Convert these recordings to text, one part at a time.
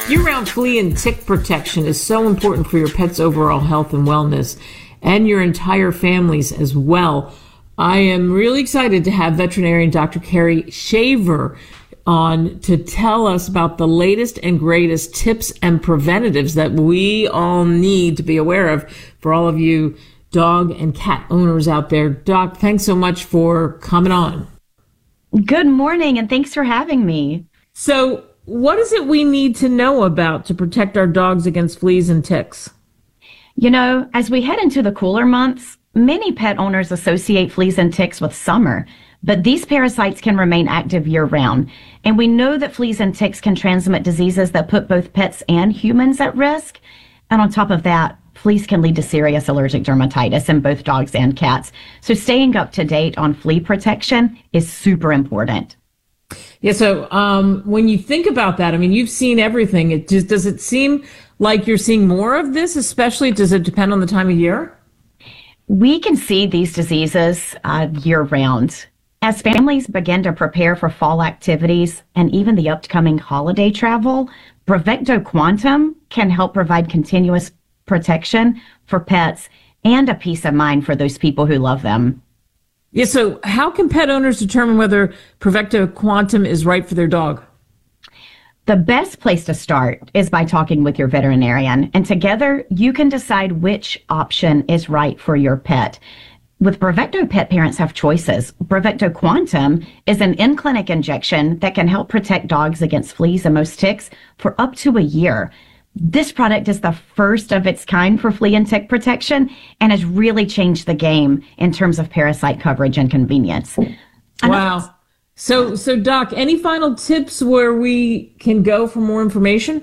Year-round flea and tick protection is so important for your pet's overall health and wellness, and your entire families as well. I am really excited to have veterinarian Dr. Carrie Shaver on to tell us about the latest and greatest tips and preventatives that we all need to be aware of for all of you dog and cat owners out there. Doc, thanks so much for coming on. Good morning, and thanks for having me. So, what is it we need to know about to protect our dogs against fleas and ticks? You know, as we head into the cooler months, many pet owners associate fleas and ticks with summer, but these parasites can remain active year-round. And we know that fleas and ticks can transmit diseases that put both pets and humans at risk. And on top of that, fleas can lead to serious allergic dermatitis in both dogs and cats. So staying up to date on flea protection is super important. Yeah, so when you think about that, I mean, you've seen everything. Does it seem like you're seeing more of this, especially, does it depend on the time of year? We can see these diseases year-round. As families begin to prepare for fall activities and even the upcoming holiday travel, Bravecto Quantum can help provide continuous protection for pets and a peace of mind for those people who love them. Yeah, so how can pet owners determine whether Bravecto Quantum is right for their dog? The best place to start is by talking with your veterinarian, and together you can decide which option is right for your pet. With Bravecto, pet parents have choices. Bravecto Quantum is an in-clinic injection that can help protect dogs against fleas and most ticks for up to a year. This product is the first of its kind for flea and tick protection and has really changed the game in terms of parasite coverage and convenience. Wow. So Doc, any final tips where we can go for more information?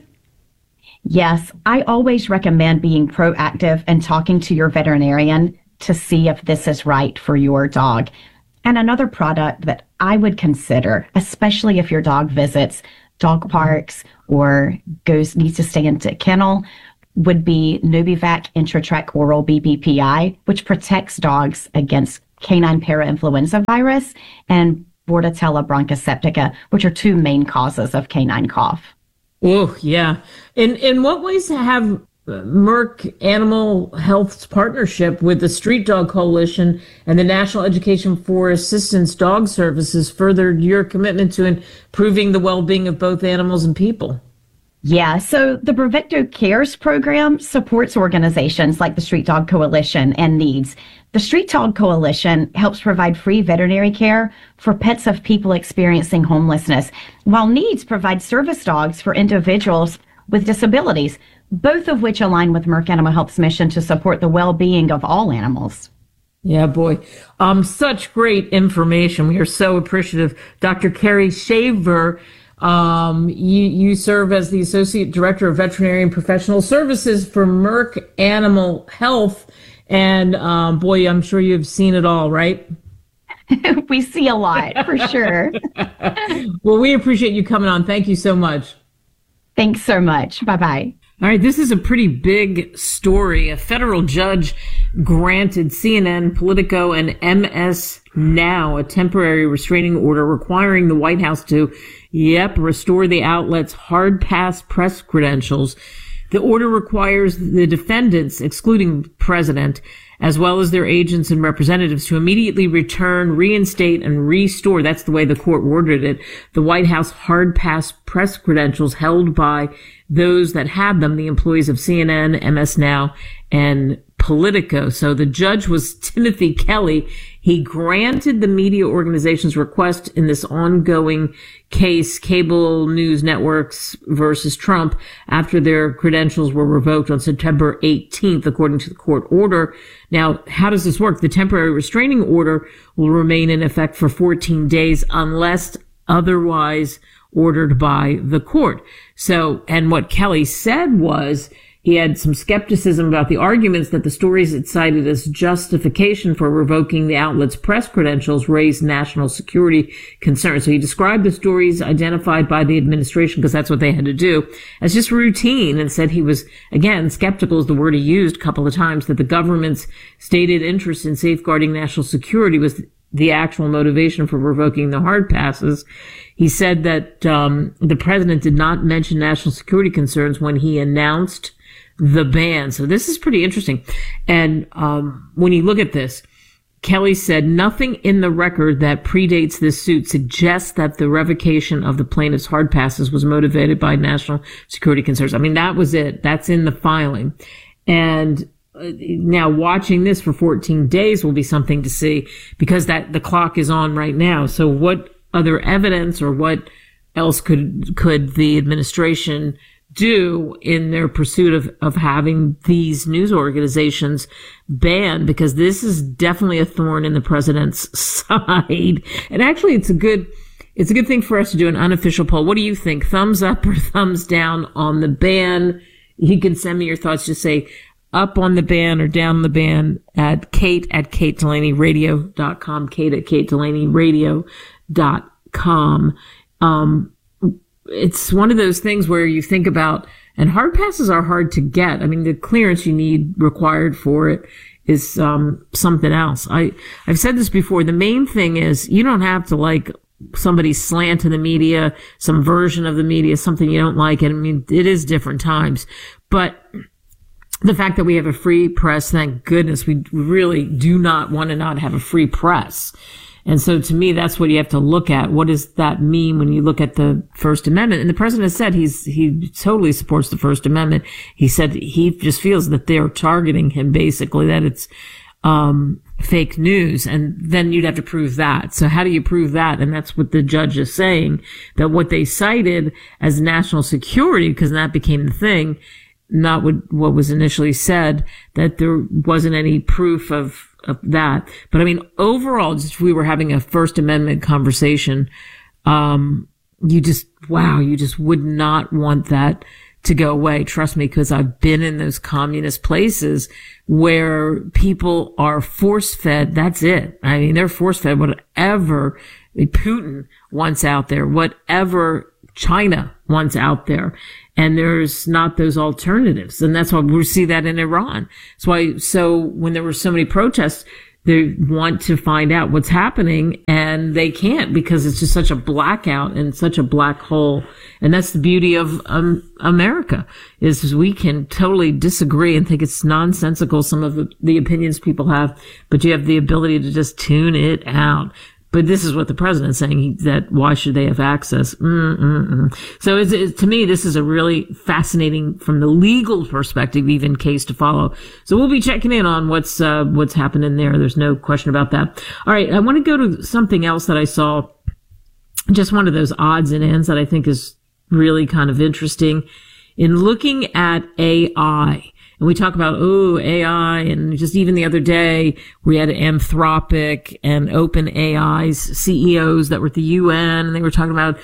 Yes, I always recommend being proactive and talking to your veterinarian to see if this is right for your dog. And another product that I would consider, especially if your dog visits dog parks or needs to stay in a kennel, would be Novivac Intratrac Oral BBPI, which protects dogs against canine parainfluenza virus and Bordetella bronchoseptica, which are two main causes of canine cough. Oh, yeah. In what ways have Merck Animal Health's partnership with the Street Dog Coalition and the National Education for Assistance Dog Services furthered your commitment to improving the well-being of both animals and people? Yeah, so the Bravecto Cares program supports organizations like the Street Dog Coalition and NEEDS. The Street Dog Coalition helps provide free veterinary care for pets of people experiencing homelessness, while NEEDS provides service dogs for individuals with disabilities, both of which align with Merck Animal Health's mission to support the well-being of all animals. Yeah, boy. Such great information. We are so appreciative. Dr. Carrie Shaver, you serve as the Associate Director of Veterinary and Professional Services for Merck Animal Health. And boy, I'm sure you've seen it all, right? We see a lot, for sure. Well, we appreciate you coming on. Thank you so much. Thanks so much. Bye-bye. All right, this is a pretty big story. A federal judge granted CNN, Politico, and MS Now a temporary restraining order requiring the White House to, restore the outlet's hard pass press credentials. The order requires the defendants, excluding the president, as well as their agents and representatives, to immediately return, reinstate, and restore, that's the way the court worded it, the White House hard pass press credentials held by those that had them, the employees of CNN, MS Now, and Politico. So the judge was Timothy Kelly. He granted the media organization's request in this ongoing case, Cable News Networks versus Trump, after their credentials were revoked on September 18th, according to the court order. Now, how does this work? The temporary restraining order will remain in effect for 14 days unless otherwise ordered by the court. So, and what Kelly said was, he had some skepticism about the arguments that the stories it cited as justification for revoking the outlet's press credentials raised national security concerns. So he described the stories identified by the administration, because that's what they had to do, as just routine, and said he was, again, skeptical is the word he used a couple of times, that the government's stated interest in safeguarding national security was the actual motivation for revoking the hard passes. He said that the president did not mention national security concerns when he announced the ban. So this is pretty interesting. And when you look at this, Kelly said nothing in the record that predates this suit suggests that the revocation of the plaintiff's hard passes was motivated by national security concerns. I mean, that was it. That's in the filing. And now watching this for 14 days will be something to see, because that the clock is on right now. So what other evidence or what else could the administration do in their pursuit of having these news organizations banned? Because this is definitely a thorn in the president's side. And actually, it's a good thing for us to do an unofficial poll. What do you think? Thumbs up or thumbs down on the ban? You can send me your thoughts. Just say up on the ban or down the ban at kate@KateDelaneyRadio.com, kate@KateDelaneyRadio.com. It's one of those things where you think about, and hard passes are hard to get. I mean, the clearance you need required for it is something else. I've said this before. The main thing is you don't have to like somebody's slant to the media, some version of the media, something you don't like. And I mean, it is different times, but the fact that we have a free press, thank goodness, we really do not want to not have a free press. And so to me, that's what you have to look at. What does that mean when you look at the First Amendment? And the president has said he totally supports the First Amendment. He said he just feels that they're targeting him, basically, that it's fake news. And then you'd have to prove that. So how do you prove that? And that's what the judge is saying, that what they cited as national security, because that became the thing, not what was initially said, that there wasn't any proof of that. But I mean, overall, just if we were having a First Amendment conversation, you just would not want that to go away. Trust me, because I've been in those communist places where people are force-fed. That's it. I mean, they're force-fed whatever Putin wants out there, whatever China wants out there. And there's not those alternatives. And that's why we see that in Iran. That's why, so when there were so many protests, they want to find out what's happening and they can't, because it's just such a blackout and such a black hole. And that's the beauty of America, is we can totally disagree and think it's nonsensical, some of the opinions people have, but you have the ability to just tune it out. But this is what the president's saying, that why should they have access? So to me, this is a really fascinating, from the legal perspective, even case to follow. So we'll be checking in on what's happening there. There's no question about that. All right. I want to go to something else that I saw, just one of those odds and ends that I think is really kind of interesting in looking at AI. And we talk about, AI, and just even the other day, we had Anthropic and OpenAI's CEOs that were at the UN, and they were talking about,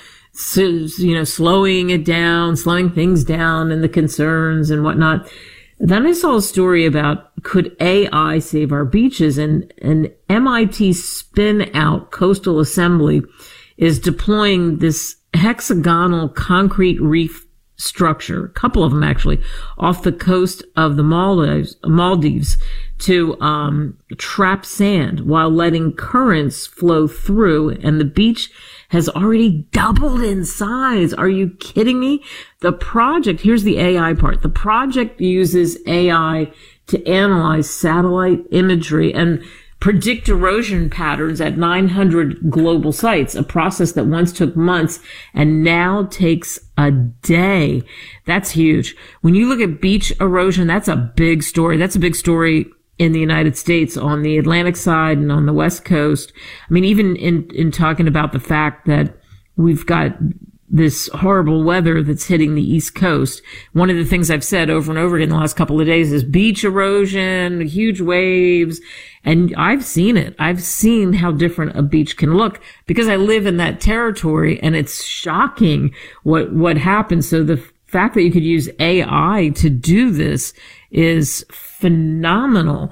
slowing things down and the concerns and whatnot. Then I saw a story about, could AI save our beaches? And an MIT spin-out Coastal Assembly is deploying this hexagonal concrete reef structure, a couple of them actually, off the coast of the Maldives to trap sand while letting currents flow through, and the beach has already doubled in size. Are you kidding me? The project, here's the AI part. The project uses AI to analyze satellite imagery and predict erosion patterns at 900 global sites, a process that once took months and now takes a day. That's huge. When you look at beach erosion, that's a big story. That's a big story in the United States on the Atlantic side and on the West Coast. I mean, even in talking about the fact that we've got this horrible weather that's hitting the East Coast. One of the things I've said over and over again the last couple of days is beach erosion, huge waves. And I've seen it. I've seen how different a beach can look because I live in that territory, and it's shocking what happens. So the fact that you could use AI to do this is phenomenal.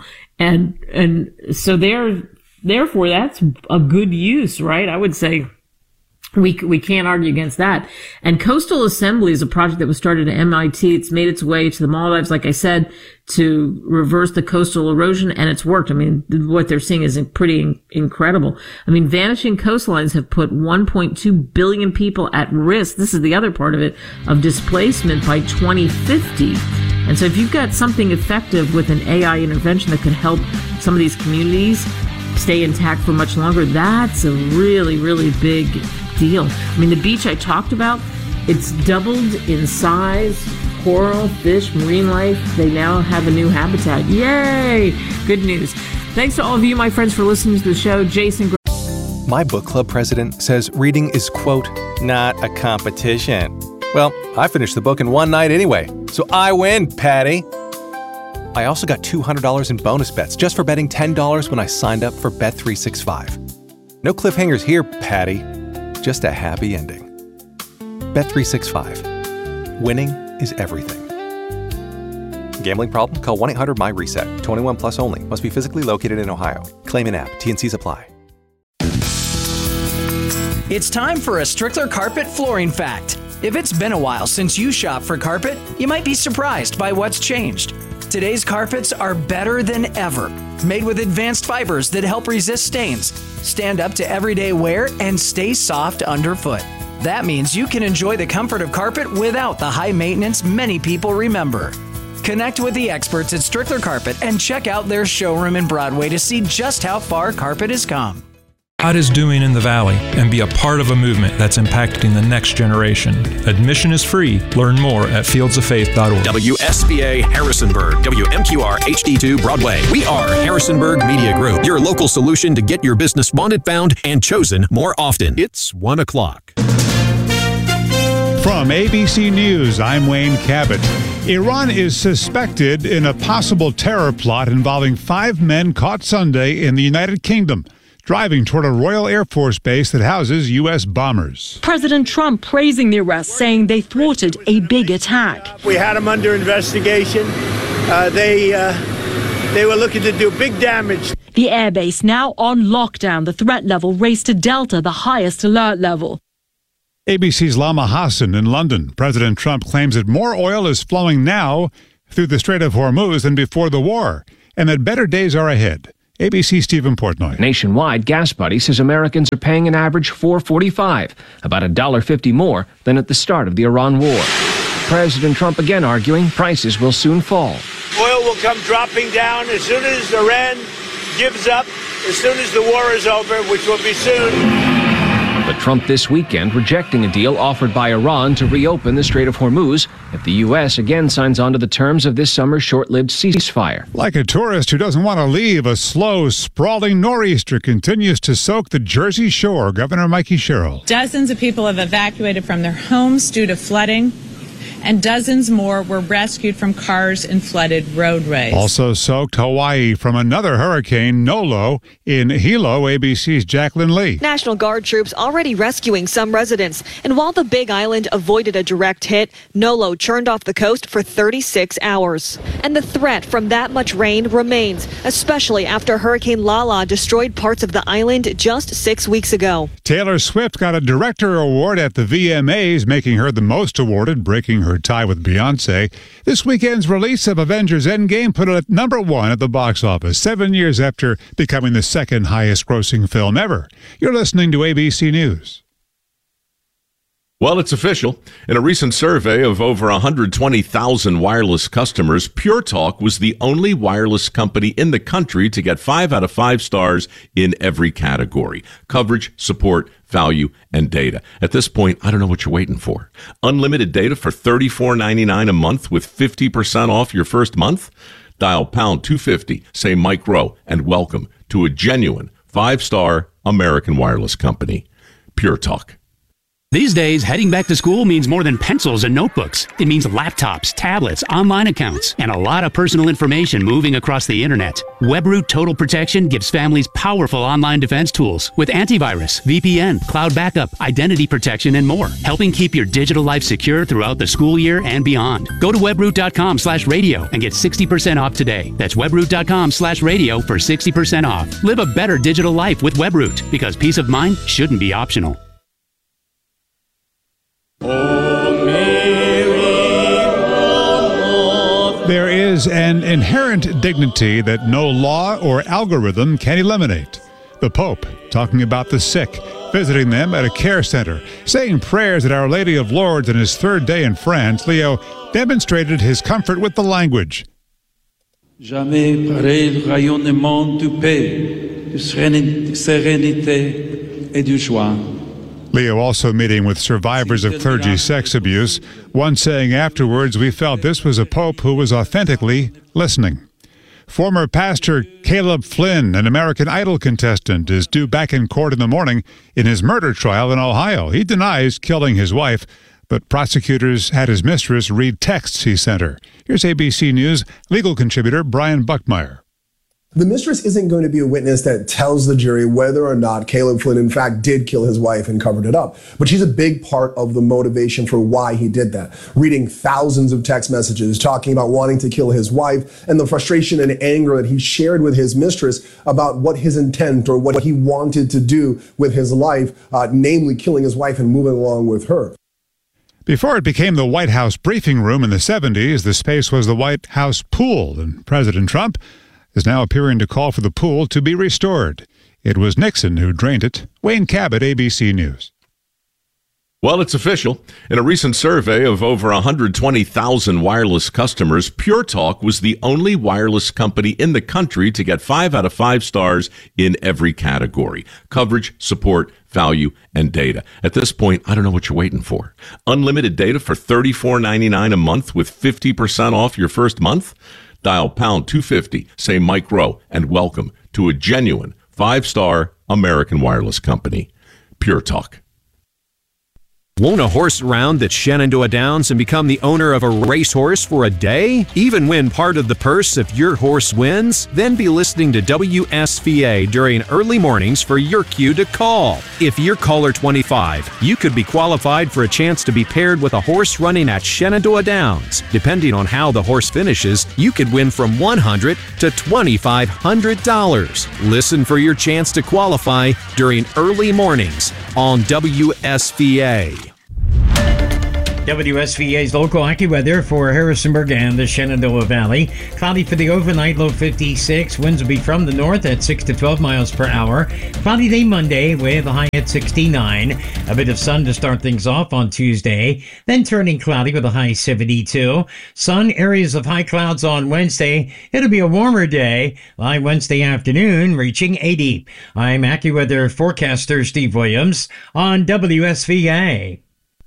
And so therefore that's a good use, right? I would say We can't argue against that. And Coastal Assembly is a project that was started at MIT. It's made its way to the Maldives, like I said, to reverse the coastal erosion, and it's worked. I mean, what they're seeing is pretty incredible. I mean, vanishing coastlines have put 1.2 billion people at risk. This is the other part of it, of displacement by 2050. And so if you've got something effective with an AI intervention that could help some of these communities stay intact for much longer, that's a really, really big deal. I mean, the beach I talked about, it's doubled in size. Coral, fish, marine life, they now have a new habitat. Yay! Good news. Thanks to all of you, my friends, for listening to the show. Jason. My book club president says reading is, quote, not a competition. Well, I finished the book in one night anyway, so I win, Patty. I also got $200 in bonus bets just for betting $10 when I signed up for Bet365. No cliffhangers here, Patty. Just a happy ending. Bet365. Winning is everything. Gambling problem? Call 1-800-MY-RESET. 21 plus only. Must be physically located in Ohio. Claim in app. T&Cs apply. It's time for a Strickler Carpet flooring fact. If it's been a while since you shopped for carpet, you might be surprised by what's changed. Today's carpets are better than ever, made with advanced fibers that help resist stains, stand up to everyday wear, and stay soft underfoot. That means you can enjoy the comfort of carpet without the high maintenance many people remember. Connect with the experts at Strickler Carpet and check out their showroom in Broadway to see just how far carpet has come. God is doing in the Valley and be a part of a movement that's impacting the next generation. Admission is free. Learn more at fieldsoffaith.org. WSBA Harrisonburg, WMQR HD2 Broadway. We are Harrisonburg Media Group, your local solution to get your business wanted, found, and chosen more often. It's 1 o'clock. From ABC News, I'm Wayne Cabot. Iran is suspected in a possible terror plot involving 5 men caught Sunday in the United Kingdom, driving toward a Royal Air Force base that houses U.S. bombers. President Trump praising the arrest, saying they thwarted a big attack. We had them under investigation. They were looking to do big damage. The airbase now on lockdown. The threat level raised to Delta, the highest alert level. ABC's Lama Hassan in London. President Trump claims that more oil is flowing now through the Strait of Hormuz than before the war, and that better days are ahead. ABC Stephen Portnoy. Nationwide, Gas Buddy says Americans are paying an average $4.45, about $1.50 more than at the start of the Iran war. President Trump again arguing prices will soon fall. Oil will come dropping down as soon as Iran gives up, as soon as the war is over, which will be soon. But Trump this weekend rejecting a deal offered by Iran to reopen the Strait of Hormuz if the U.S. again signs on to the terms of this summer's short-lived ceasefire. Like a tourist who doesn't want to leave, a slow, sprawling nor'easter continues to soak the Jersey Shore. Governor Mikey Sherrill. Dozens of people have evacuated from their homes due to flooding, and dozens more were rescued from cars in flooded roadways. Also soaked Hawaii from another hurricane, Nolo, in Hilo. ABC's Jacqueline Lee. National Guard troops already rescuing some residents. And while the Big Island avoided a direct hit, Nolo churned off the coast for 36 hours. And the threat from that much rain remains, especially after Hurricane Lala destroyed parts of the island just 6 weeks ago. Taylor Swift got a Director Award at the VMAs, making her the most awarded, breaking her tie with Beyonce. This weekend's release of Avengers Endgame put it at #1 at the box office, 7 years after becoming the second highest grossing film ever. You're listening to ABC News. Well, it's official. In a recent survey of over 120,000 wireless customers, Pure Talk was the only wireless company in the country to get 5 out of 5 stars in every category: coverage, support, value, and data. At this point, I don't know what you're waiting for. Unlimited data for $34.99 a month with 50% off your first month? Dial pound 250, say Mike Rowe, and welcome to a genuine 5-star American wireless company. Pure Talk. These days, heading back to school means more than pencils and notebooks. It means laptops, tablets, online accounts, and a lot of personal information moving across the internet. WebRoot Total Protection gives families powerful online defense tools with antivirus, VPN, cloud backup, identity protection, and more, helping keep your digital life secure throughout the school year and beyond. Go to webroot.com/radio and get 60% off today. That's webroot.com/radio for 60% off. Live a better digital life with WebRoot, because peace of mind shouldn't be optional. is an inherent dignity that no law or algorithm can eliminate. The Pope talking about the sick, visiting them at a care center, saying prayers at Our Lady of Lourdes on his third day in France. Leo demonstrated his comfort with the language. Jamais pareil rayonnement de paix, de sérénité et de joie. Leo also meeting with survivors of clergy sex abuse, one saying afterwards, "We felt this was a pope who was authentically listening." Former pastor Caleb Flynn, an American Idol contestant, is due back in court in the morning in his murder trial in Ohio. He denies killing his wife, but prosecutors had his mistress read texts he sent her. Here's ABC News legal contributor Brian Buckmeyer. The mistress isn't going to be a witness that tells the jury whether or not Caleb Flynn, in fact, did kill his wife and covered it up. But she's a big part of the motivation for why he did that. Reading thousands of text messages, talking about wanting to kill his wife, and the frustration and anger that he shared with his mistress about what his intent or what he wanted to do with his life, namely killing his wife and moving along with her. Before it became the White House briefing room in the 70s, the space was the White House pool, and President Trump is now appearing to call for the pool to be restored. It was Nixon who drained it. Wayne Cabot, ABC News. Well, it's official. In a recent survey of over 120,000 wireless customers, Pure Talk was the only wireless company in the country to get 5 out of 5 stars in every category: coverage, support, value, and data. At this point, I don't know what you're waiting for. Unlimited data for $34.99 a month with 50% off your first month? Dial pound 250, say Mike Rowe, and welcome to a genuine 5-star American wireless company. Pure Talk. Want a horse around at Shenandoah Downs and become the owner of a racehorse for a day? Even win part of the purse if your horse wins? Then be listening to WSVA during early mornings for your cue to call. If you're caller 25, you could be qualified for a chance to be paired with a horse running at Shenandoah Downs. Depending on how the horse finishes, you could win from $100 to $2,500. Listen for your chance to qualify during early mornings on WSVA. WSVA's local AccuWeather for Harrisonburg and the Shenandoah Valley. Cloudy for the overnight, low 56. Winds will be from the north at 6 to 12 miles per hour. Cloudy day Monday with a high at 69. A bit of sun to start things off on Tuesday. Then turning cloudy with a high 72. Sun, areas of high clouds on Wednesday. It'll be a warmer day. By Wednesday afternoon, reaching 80. I'm AccuWeather forecaster Steve Williams on WSVA.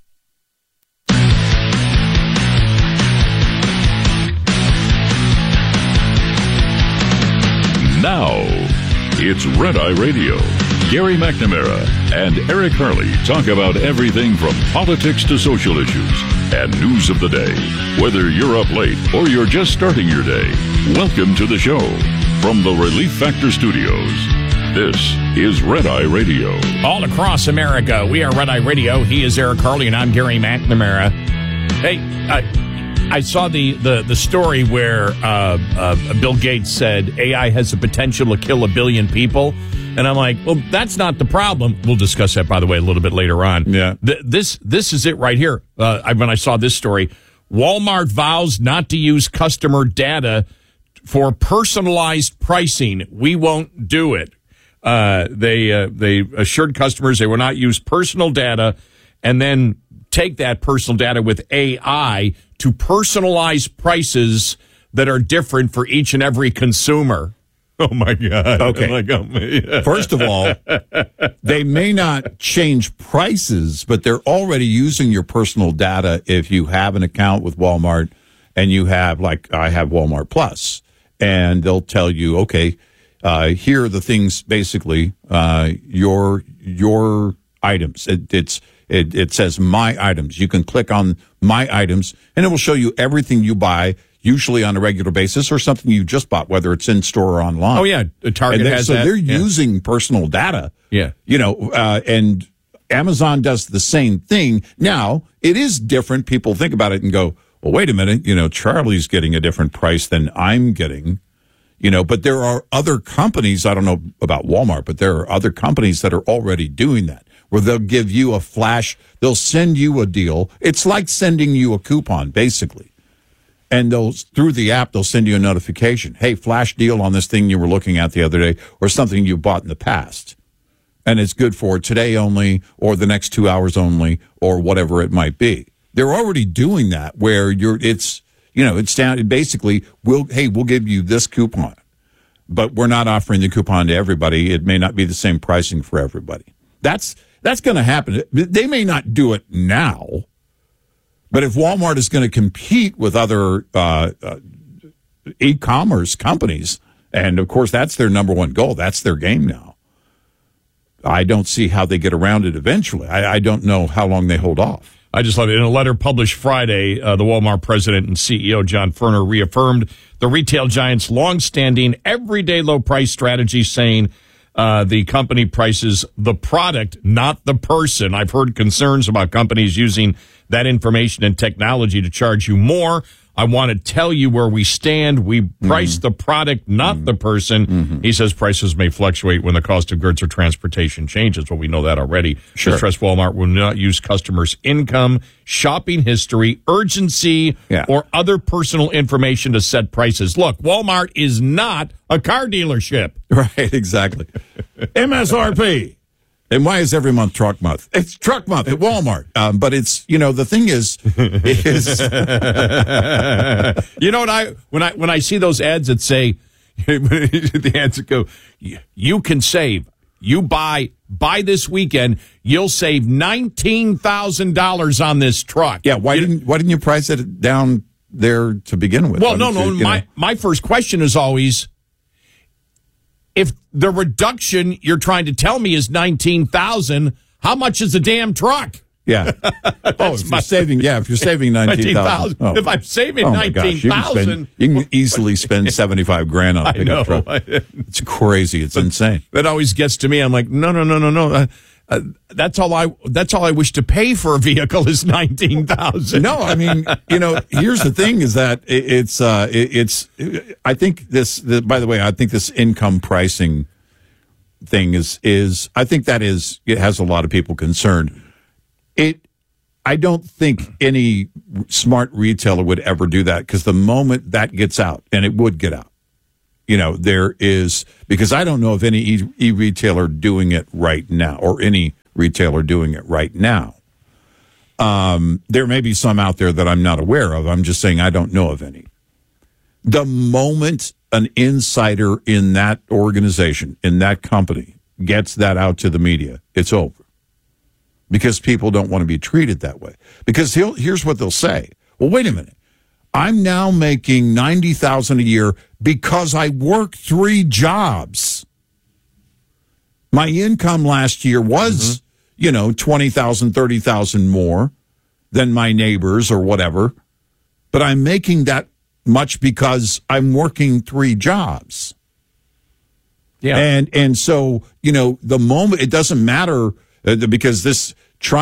Now, it's Red Eye Radio. Gary McNamara and Eric Harley talk about everything from politics to social issues and news of the day. Whether you're up late or you're just starting your day, welcome to the show. From the Relief Factor Studios, this is Red Eye Radio. All across America, we are Red Eye Radio. He is Eric Harley, and I'm Gary McNamara. Hey, I saw the story where Bill Gates said AI has the potential to kill 1 billion people. And I'm like, well, that's not the problem. We'll discuss that, by the way, a little bit later on. Yeah. This is it right here. When I saw this story, Walmart vows not to use customer data for personalized pricing. We won't do it. They assured customers they will not use personal data and then take that personal data with AI to personalize prices that are different for each and every consumer. Oh, my God. Okay. First of all, they may not change prices, but they're already using your personal data if you have an account with Walmart and you have, like, I have Walmart Plus, and they'll tell you, okay, here are the things, basically, your items. It says My Items. You can click on My Items, and it will show you everything you buy, usually on a regular basis, or something you just bought, whether it's in store or online. Oh, yeah. Target has that. So they're using personal data. Yeah. You know, and Amazon does the same thing. Now, it is different. People think about it and go, well, wait a minute. You know, Charlie's getting a different price than I'm getting. You know, but there are other companies, I don't know about Walmart, but there are other companies that are already doing that, where they'll give you a flash, they'll send you a deal. It's like sending you a coupon, basically. And through the app, they'll send you a notification. Hey, flash deal on this thing you were looking at the other day, or something you bought in the past. And it's good for today only, or the next 2 hours only, or whatever it might be. They're already doing that where it's down, basically, we'll give you this coupon, but we're not offering the coupon to everybody. It may not be the same pricing for everybody. That's going to happen. They may not do it now, but if Walmart is going to compete with other e-commerce companies, and of course that's their number one goal, that's their game now, I don't see how they get around it eventually. I don't know how long they hold off. I just love it. In a letter published Friday, the Walmart president and CEO, John Furner, reaffirmed the retail giant's longstanding everyday low price strategy, saying the company prices the product, not the person. I've heard concerns about companies using that information and technology to charge you more. I want to tell you where we stand. We price the product, not the person. He says prices may fluctuate when the cost of goods or transportation changes. Well, we know that already. Sure. Stress Walmart will not use customers' income, shopping history, urgency, or other personal information to set prices. Look, Walmart is not a car dealership. Right, exactly. MSRP. And why is every month truck month? It's truck month at Walmart. But it's, the thing is you know what when I see those ads that say, the ads that go, you can save, you buy this weekend, you'll save $19,000 on this truck. Yeah. Why didn't you price it down there to begin with? Well, my first question is always, if the reduction you're trying to tell me is $19,000, how much is the damn truck? Yeah. If you're saving $19,000. Oh. If I'm saving $19,000, you can easily spend $75,000 on a pickup truck. It's crazy. It's insane. That always gets to me. I'm like, no. That's all I wish to pay for a vehicle is $19,000. No, I mean, here's the thing: is that it's. I think this. By the way, I think this income pricing thing is. I think that is. It has a lot of people concerned. I don't think any smart retailer would ever do that, because the moment that gets out, and it would get out, there is, because I don't know of any e-retailer doing it right now, or any retailer doing it right now. There may be some out there that I'm not aware of. I'm just saying I don't know of any. The moment an insider in that organization, in that company, gets that out to the media, it's over. Because people don't want to be treated that way. Because here's what they'll say. Well, wait a minute. I'm now making $90,000 a year because I work 3 jobs. My income last year was, $20,000, $30,000 more than my neighbors or whatever. But I'm making that much because I'm working 3 jobs. Yeah. And so, the moment, it doesn't matter, because this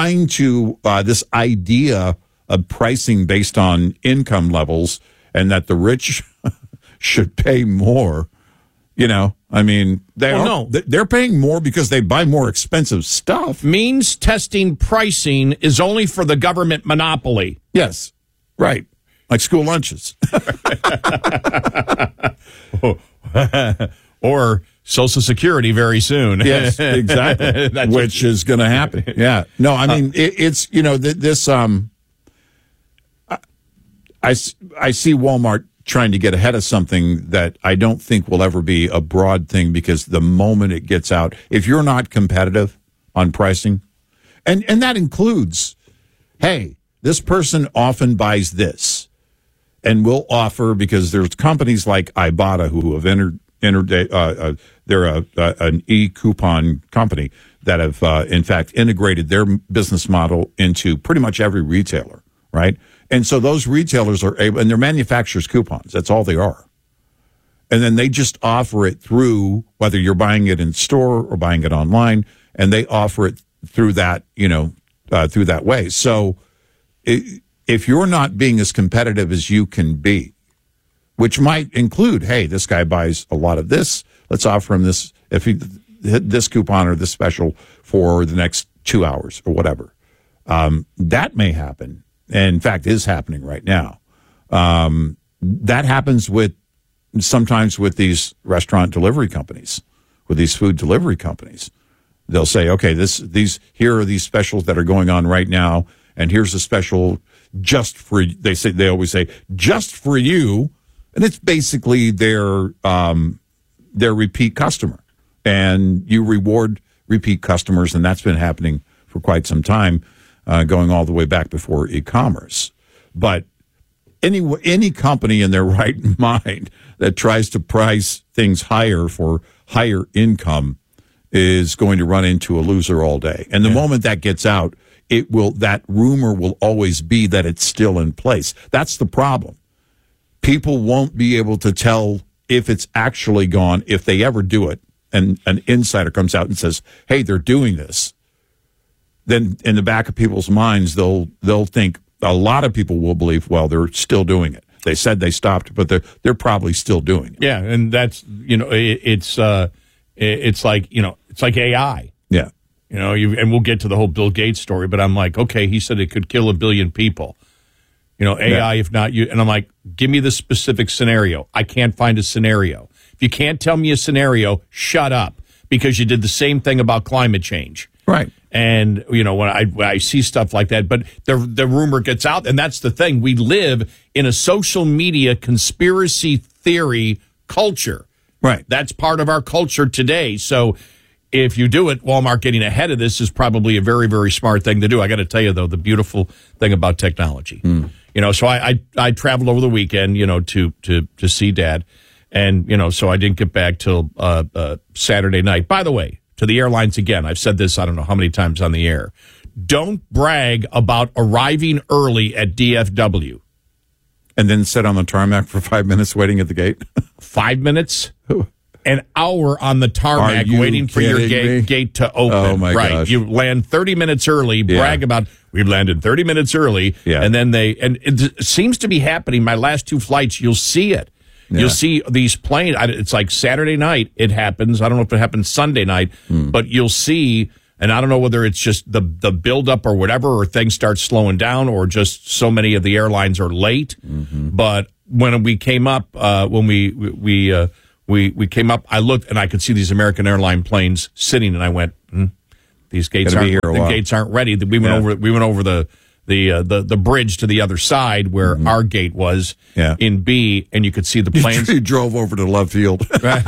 idea of pricing based on income levels, and that the rich should pay more, they're paying more because they buy more expensive stuff. Means testing pricing is only for the government monopoly. Yes, right. Like school lunches. Or Social Security very soon. Yes, exactly. Which is going to happen. Yeah. No, I mean, it's, this, I see Walmart trying to get ahead of something that I don't think will ever be a broad thing, because the moment it gets out, if you're not competitive on pricing, and that includes, hey, this person often buys this, and we'll offer, because there's companies like Ibotta who have they're an e-coupon company that have, in fact, integrated their business model into pretty much every retailer, right? And so those retailers are able, and they're manufacturers' coupons. That's all they are. And then they just offer it through, whether you're buying it in store or buying it online, and they offer it through that, through that way. So if you're not being as competitive as you can be, which might include, hey, this guy buys a lot of this, let's offer him this, if he hit this coupon or this special for the next 2 hours or whatever. That may happen, and in fact is happening right now. that happens sometimes with these restaurant delivery companies, with these food delivery companies. They'll say, okay, here are these specials that are going on right now, and here's a special just for, they always say, just for you. And it's basically their repeat customer. And you reward repeat customers, and that's been happening for quite some time, going all the way back before e-commerce. But any company in their right mind that tries to price things higher for higher income is going to run into a loser all day. And the moment that gets out, that rumor will always be that it's still in place. That's the problem. People won't be able to tell if it's actually gone, if they ever do it, and an insider comes out and says, hey, they're doing this. Then in the back of people's minds, they'll think, a lot of people will believe, well, they're still doing it. They said they stopped, but they're probably still doing it. Yeah, and that's, it's like, it's like AI. Yeah. And we'll get to the whole Bill Gates story, but I'm like, okay, he said it could kill 1 billion people. AI, if not you. And I'm like, give me the specific scenario. I can't find a scenario. If you can't tell me a scenario, shut up, because you did the same thing about climate change. Right. And, when I see stuff like that, but the rumor gets out, and that's the thing. We live in a social media conspiracy theory culture. Right. That's part of our culture today. So if you do it, Walmart getting ahead of this is probably a very, very smart thing to do. I got to tell you, though, the beautiful thing about technology. So I traveled over the weekend, to see Dad. And, so I didn't get back till Saturday night. By the way, to the airlines again, I've said this I don't know how many times on the air. Don't brag about arriving early at DFW. And then sit on the tarmac for 5 minutes waiting at the gate? 5 minutes? An hour on the tarmac waiting for your gate to open. Oh, my gosh. You land 30 minutes early, brag about, we landed 30 minutes early, and then and it seems to be happening. My last 2 flights, you'll see it. Yeah. You'll see these planes. It's like Saturday night it happens. I don't know if it happens Sunday night, but you'll see, and I don't know whether it's just the buildup or whatever, or things start slowing down, or just so many of the airlines are late. But when we came up, when we came up, I looked and I could see these American airline planes sitting, and I went, these gates aren't ready. We went over the bridge to the other side where our gate was in B, and you could see the planes. You drove over to Love Field. Get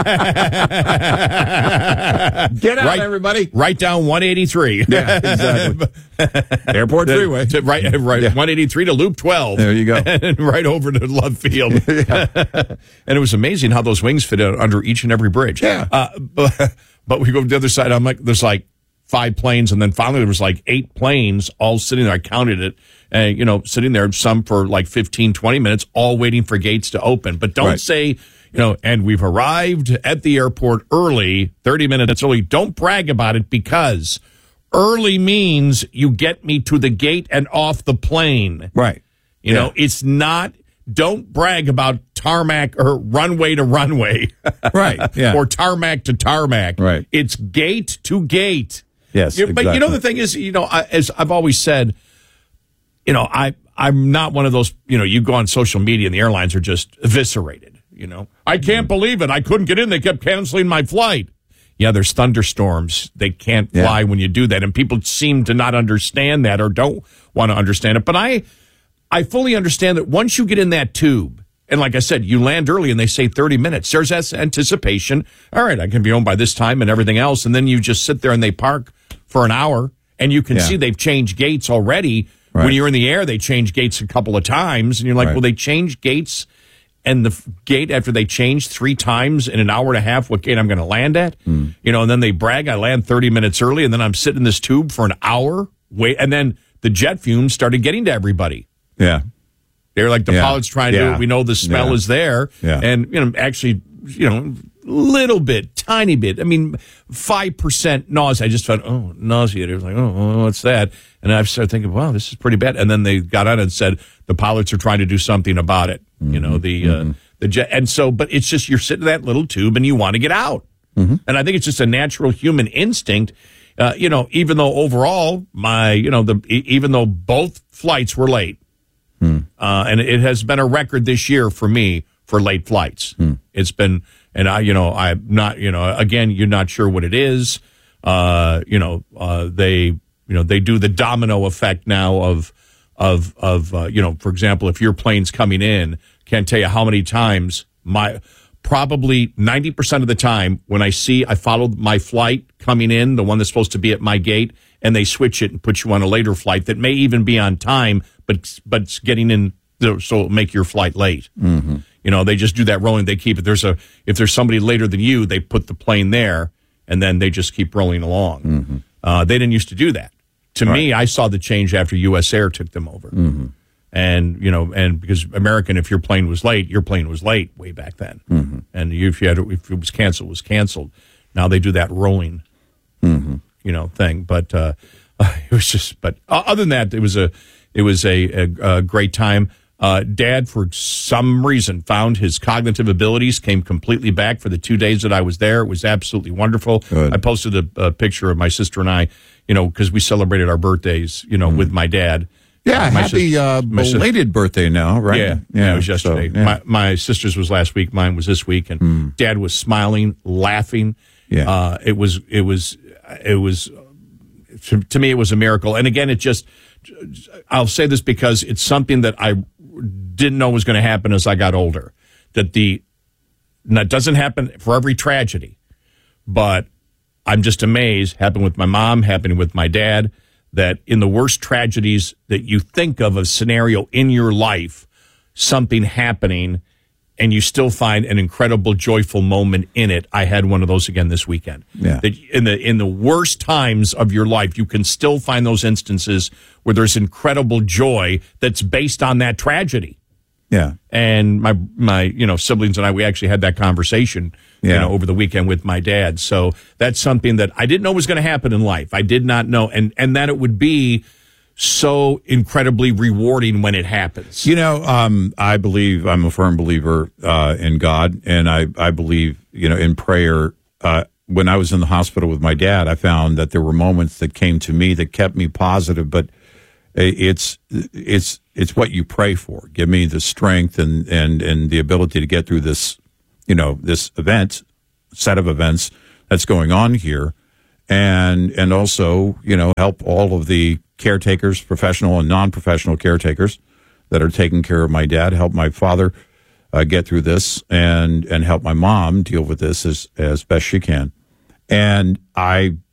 out, everybody. Right down 183. Yeah, exactly. Airport Freeway. Right. 183 to Loop 12. There you go. And right over to Love Field. And it was amazing how those wings fit under each and every bridge. Yeah. But we go to the other side. I'm like, there's like 5 planes, and then finally there was like 8 planes all sitting there. I counted it, sitting there, some for like 15, 20 minutes, all waiting for gates to open. But don't say, and we've arrived at the airport early, 30 minutes early. Don't brag about it, because early means you get me to the gate and off the plane. Right. It's not, don't brag about tarmac or runway to runway. Right. Yeah. Or tarmac to tarmac. Right. It's gate to gate. Yes, But exactly. the thing is, as I've always said, I'm not one of those, you go on social media and the airlines are just eviscerated, I can't believe it. I couldn't get in. They kept canceling my flight. Yeah, there's thunderstorms. They can't fly when you do that. And people seem to not understand that, or don't want to understand it. But I fully understand that once you get in that tube, and like I said, you land early and they say 30 minutes. There's that anticipation. All right, I can be home by this time and everything else. And then you just sit there and they park for an hour, and you can see they've changed gates already. Right. When you're in the air, they change gates a couple of times. And you're like, well, they changed gates, and the gate after they changed 3 times in an hour and a half, what gate I'm going to land at? And then they brag, I land 30 minutes early, and then I'm sitting in this tube for an hour. And then the jet fumes started getting to everybody. Yeah. They're like, the pilot's trying to do it. We know the smell is there. Yeah. And, actually, little bit, tiny bit. 5% nausea. I just felt, nauseated. I was like, what's that? And I started thinking, wow, this is pretty bad. And then they got on and said, the pilots are trying to do something about it. The jet. And so, but it's just, you're sitting in that little tube and you want to get out. And I think it's just a natural human instinct. Even though overall even though both flights were late, And it has been a record this year for me for late flights. It's been, and I'm not, again, you're not sure what it is. They do the domino effect now of for example, if your plane's coming in, can't tell you how many times probably 90% of the time when I followed my flight coming in, the one that's supposed to be at my gate, and they switch it and put you on a later flight that may even be on time, but it's getting in, so it'll make your flight late. They just do that rolling. They keep it. If there's somebody later than you, they put the plane there, and then they just keep rolling along. They didn't used to do that. To me, I saw the change after U.S. Air took them over. And because American, if your plane was late, your plane was late way back then. And if it was canceled, it was canceled. Now they do that rolling, thing. But it was just. But other than that, it was a great time. Dad, for some reason, found his cognitive abilities, came completely back for the 2 days that I was there. It was absolutely wonderful. Good. I posted a picture of my sister and I, because we celebrated our birthdays, with my dad. Yeah, happy belated birthday now, right? Yeah, it was yesterday. So, my sister's was last week, mine was this week, and Dad was smiling, laughing. Yeah, it was to me, it was a miracle. And again, I'll say this because it's something that I didn't know was going to happen as I got older. That doesn't happen for every tragedy, but I'm just amazed. Happened with my mom, happening with my dad. That in the worst tragedies that you think of a scenario in your life, something happening, and you still find an incredible, joyful moment in it. I had one of those again this weekend. Yeah. That in the worst times of your life, you can still find those instances where there's incredible joy that's based on that tragedy. Yeah. And my siblings and I, we actually had that conversation, over the weekend with my dad. So that's something that I didn't know was going to happen in life. I did not know. And that it would be so incredibly rewarding when it happens. I believe, I'm a firm believer in God, and I believe, in prayer. When I was in the hospital with my dad, I found that there were moments that came to me that kept me positive, but it's what you pray for. Give me the strength and the ability to get through this, this set of events that's going on here. And also, help all of the caretakers, professional and non-professional caretakers that are taking care of my dad, help my father get through this and help my mom deal with this as best she can. And I